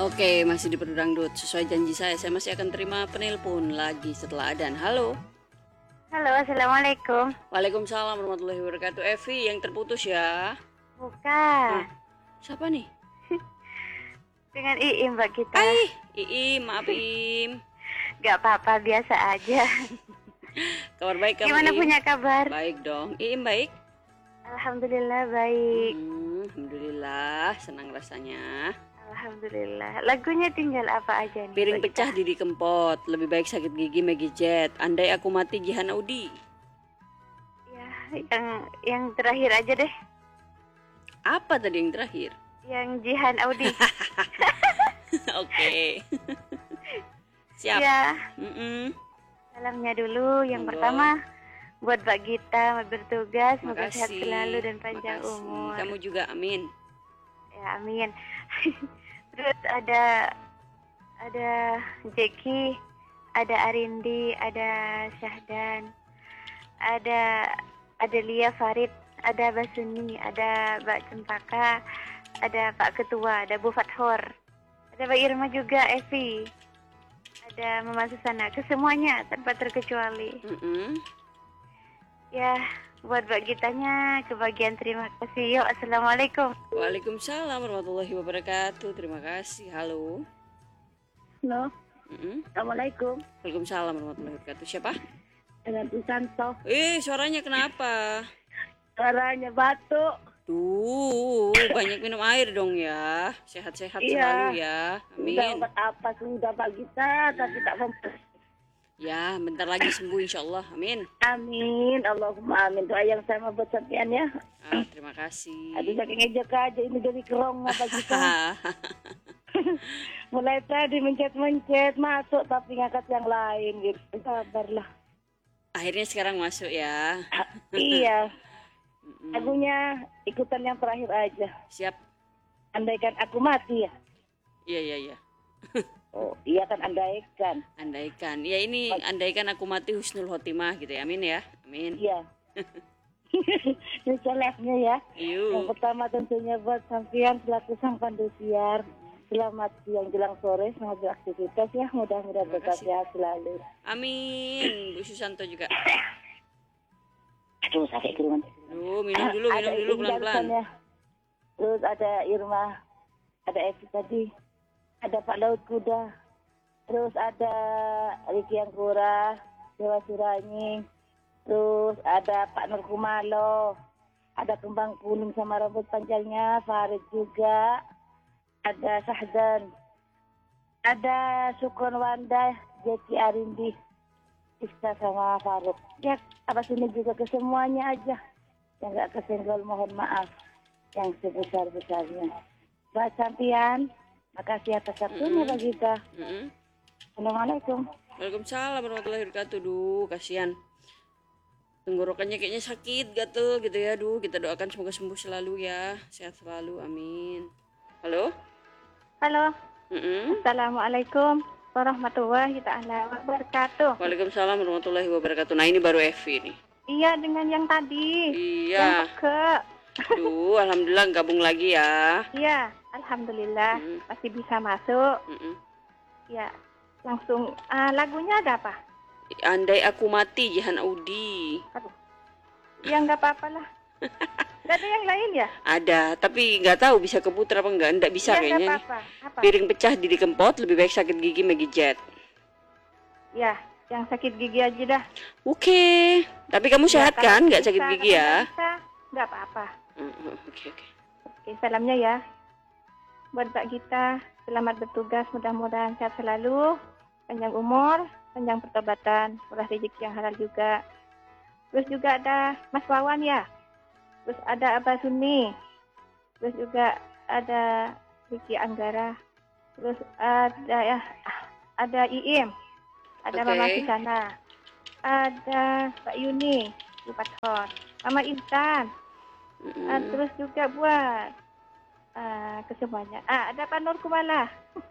Oke, masih di Pedu Dangdut. Sesuai janji saya masih akan terima penelpon lagi setelah adzan. Halo. Halo, assalamualaikum. Waalaikumsalam warahmatullahi wabarakatuh. Evi yang terputus ya. Bukan. Siapa nih? Dengan Iim Mbak kita. Iim, maaf Iim. Gak apa-apa, biasa aja. Kabar baik kamu? Gimana Iim? punya kabar? Baik dong. Iim baik? Alhamdulillah baik. Alhamdulillah, senang rasanya. Alhamdulillah. Lagunya tinggal apa aja nih? Piring Mbak pecah kita? Didi Kempot, lebih baik sakit gigi Maggie Jet. Andai aku mati Jihan Audi. Ya, yang terakhir aja deh. Apa tadi yang terakhir? Yang Jihan Audi. Oke. Siap. Ya, Mm-mm. salamnya dulu. Yang Monggo. pertama buat Mbak Gita bertugas, semoga sehat Makasih. selalu dan panjang Makasih. umur. Kamu juga, amin. Ya, amin. Terus ada Jeki, ada Arindi, ada Syahdan, ada Lia Farid, ada Basuni, ada Mbak Cempaka, ada Pak Ketua, ada Bu Fathor, ada Mbak Irma juga, Evi, ada Mama Susana, kesemuanya tanpa terkecuali. Mm-mm. Ya, buat Mbak Gitanya kebagian terima kasih. Yuk, assalamualaikum. Waalaikumsalam warahmatullahi wabarakatuh. Terima kasih. Halo. Halo, Mm-mm. Assalamualaikum. Waalaikumsalam warahmatullahi wabarakatuh. Siapa? Dengan Susanto. Suaranya kenapa? Suaranya batuk. Tuh, banyak minum air dong ya. Sehat-sehat Iya. selalu ya. Sudah Amin. obat apa sudah Pak kita, tapi tak memper. Ya, bentar lagi sembuh insyaallah. Amin. Amin, Allahumma amin. Doa yang sama buat sampean ya. Terima kasih. Aduh saking ejek aja ini dari kerong apa kita. Mulai tadi mencet-mencet masuk tapi ngangkat yang lain gitu. Sabarlah. Akhirnya sekarang masuk ya. Iya, Mm-mm. lagunya ikutan yang terakhir aja. Siap. Andaikan aku mati ya. Iya. Oh, iya kan andaikan. Andaikan. Ya ini andaikan aku mati husnul khotimah gitu ya. Amin ya. Amin. Iya. Ini selebnya ya. Yang Yuk. pertama tentunya buat sampean selaku sang pandusiar. Selamat siang jelang sore, semangat beraktivitas ya. Mudah-mudahan Terima tetap kasih. sehat selalu. Amin. Bu Susanto juga. Aduh sakit keruman. Minum dulu pelan-pelan. barusannya. Terus ada Irma, ada Evi tadi, ada Pak Laut Kuda, terus ada Riki Angkura, Dewa Suranying, terus ada Pak Nur Kumalo, ada Kembang Kuning sama rambut panjangnya, Farid juga, ada Sahdan, ada Sukron Wanda, Jeki Arindi, Iska sama Faruk. Ya, apa sini juga ke semuanya aja. Yang nggak kesenggol mohon maaf yang sebesar-besarnya. Mbak Sampian, makasih atas waktunya Mbak Gita. Mm-mm. Assalamualaikum. Waalaikumsalam warahmatullahi wabarakatuh. Duh, kasihan. Tenggorokannya kayaknya sakit, gatel gitu ya. Duh, kita doakan semoga sembuh selalu ya. Sehat selalu. Amin. Halo? Halo, Mm-mm. assalamualaikum warahmatullahi taala wabarakatuh. Waalaikumsalam warahmatullahi wabarakatuh. Nah, ini baru Evi nih. Iya, dengan yang tadi. Iya. Yang ke. Duh, alhamdulillah gabung lagi ya. Iya, alhamdulillah Mm. masih bisa masuk. Mm-mm. Ya, langsung lagunya ada apa? Andai aku mati Jihan Audi. Aduh. Ya nggak apa-apa lah. Gak ada yang lain ya? Ada, tapi nggak tahu bisa keputar apa enggak. Nggak bisa Ya nggak kayaknya nih. apa-apa. Apa? Piring pecah Didi Kempot, lebih baik sakit gigi Maggie Jet. Ya, yang sakit gigi aja dah. Oke, tapi kamu Ya, sehat kalau kan? Nggak bisa, sakit gigi kalau ya? nggak bisa, nggak apa-apa. Oke. Oke, salamnya ya. Buat Mbak Gita, selamat bertugas, mudah-mudahan sehat selalu, panjang umur, panjang pertobatan, murah rezeki yang halal juga. Terus juga ada Mas Wawan ya. Terus ada Abah Suni. Terus juga ada Riki Anggara. Terus ada Iim. Ada Oke. Mama Susana. Ada Mbak Yuni, Bu Fathor. Mama Intan. Terus juga buat kesemuanya. Ada Pak Nur Kumala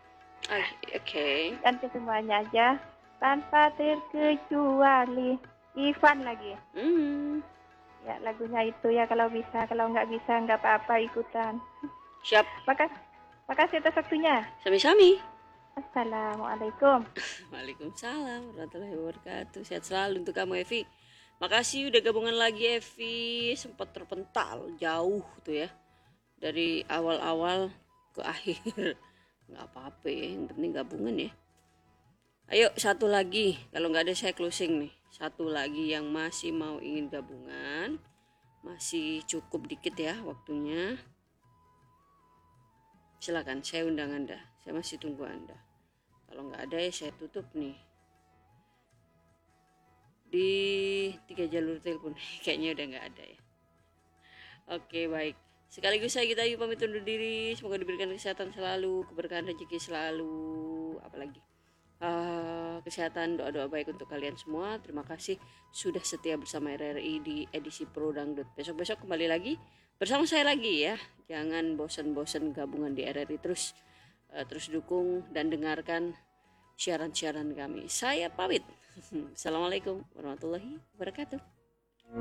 Oke. dan kesemuanya aja tanpa terkecuali. Ivan lagi. Ya lagunya itu ya kalau bisa, kalau nggak bisa nggak apa-apa ikutan. Siap. Makasih atas waktunya. Sami-sami. Assalamualaikum. Waalaikumsalam warahmatullahi wabarakatuh. Sehat selalu untuk kamu, Evi. Makasih udah gabungan lagi, Evi. Sempat terpental jauh tuh ya, dari awal-awal ke akhir. Nggak apa-apa ya, yang penting gabungan ya. Ayo satu lagi, kalau nggak ada saya closing nih. Satu lagi yang masih mau ingin gabungan, masih cukup dikit ya waktunya. Silakan, saya undang Anda. Saya masih tunggu Anda. Kalau nggak ada ya saya tutup nih. Di 3 jalur telepon kayaknya udah nggak ada ya. Oke, baik. Sekaligus saya Gita Ayu pamit undur diri. Semoga diberikan kesehatan selalu, keberkahan rezeki selalu, apalagi kesehatan, doa-doa baik untuk kalian semua. Terima kasih sudah setia bersama RRI di edisi Pro Dangdut. Besok-besok kembali lagi bersama saya lagi ya. Jangan bosan-bosan gabungan di RRI, terus dukung dan dengarkan siaran-siaran kami. Saya pamit. Assalamualaikum warahmatullahi wabarakatuh.